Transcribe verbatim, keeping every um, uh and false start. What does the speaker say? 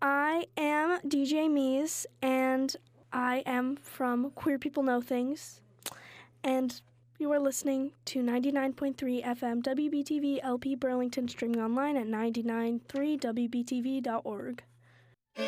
I am D J Mies, and I am from Queer People Know Things. And you are listening to ninety-nine point three F M W B T V L P Burlington, streaming online at nine nine three W B T V dot org.